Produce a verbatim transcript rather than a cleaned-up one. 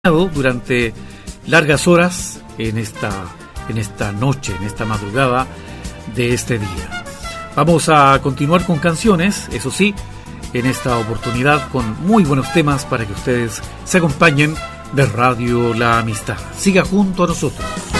durante largas horas en esta, en esta noche, en esta madrugada de este día. Vamos a continuar con canciones, eso sí, en esta oportunidad con muy buenos temas para que ustedes se acompañen de Radio La Amistad. Siga junto a nosotros.